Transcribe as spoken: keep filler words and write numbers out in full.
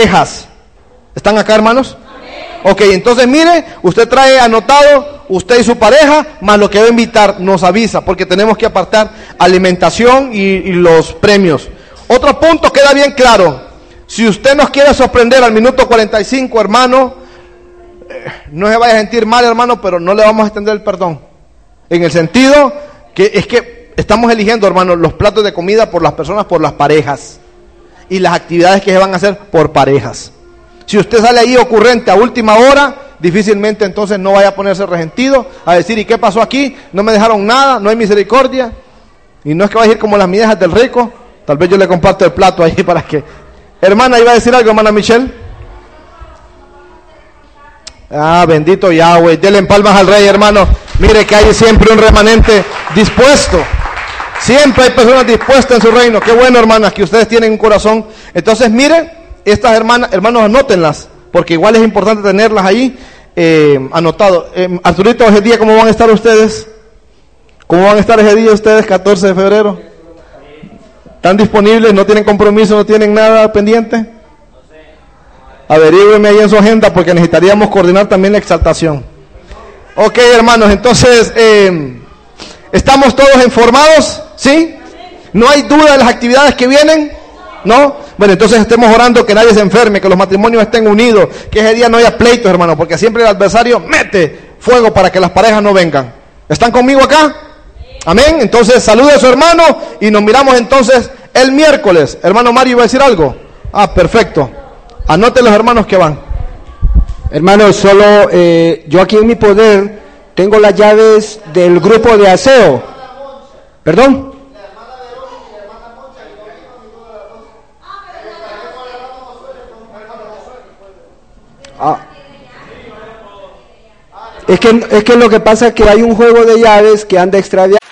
parejas. ¿Están acá, hermanos? Ok, entonces mire, usted trae anotado, usted y su pareja, más lo que va a invitar, nos avisa, porque tenemos que apartar alimentación y, y los premios. Otro punto queda bien claro: si usted nos quiere sorprender al minuto cuarenta y cinco, hermano, eh, no se vaya a sentir mal, hermano, pero no le vamos a extender el perdón. En el sentido que es que estamos eligiendo, hermano, los platos de comida por las personas, por las parejas, y las actividades que se van a hacer por parejas. Si usted sale ahí ocurrente a última hora, difícilmente entonces no vaya a ponerse resentido, a decir, ¿y qué pasó aquí? No me dejaron nada, no hay misericordia. Y no es que vaya a ir como las migajas del rico. Tal vez yo le comparto el plato ahí para que... Hermana, ¿iba a decir algo, hermana Michelle? Ah, bendito Yahweh, denle en palmas al Rey, hermano. Mire que hay siempre un remanente dispuesto. Siempre hay personas dispuestas en su reino. Qué bueno, hermanas, que ustedes tienen un corazón. Entonces, mire, estas hermanas, hermanos, anótenlas, porque igual es importante tenerlas ahí eh, anotado. Eh, Arturito, ese día, ¿cómo van a estar ustedes? ¿Cómo van a estar ese día ustedes, catorce de febrero? ¿Están disponibles? ¿No tienen compromiso? ¿No tienen nada pendiente? Averígüeme ahí en su agenda, porque necesitaríamos coordinar también la exaltación. Ok, hermanos, entonces, eh, ¿estamos todos informados? ¿Sí? ¿No hay duda de las actividades que vienen? ¿No? Bueno, entonces estemos orando que nadie se enferme, que los matrimonios estén unidos, que ese día no haya pleitos, hermano, porque siempre el adversario mete fuego para que las parejas no vengan. ¿Están conmigo acá? Amén. Entonces salude a su hermano y nos miramos entonces el miércoles. Hermano Mario, ¿iba a decir algo? Ah, perfecto. Anote los hermanos que van. Hermanos, solo eh, yo aquí en mi poder tengo las llaves del grupo de aseo. ¿Perdón? Ah. Es que, es que lo que pasa es que hay un juego de llaves que anda extraviado.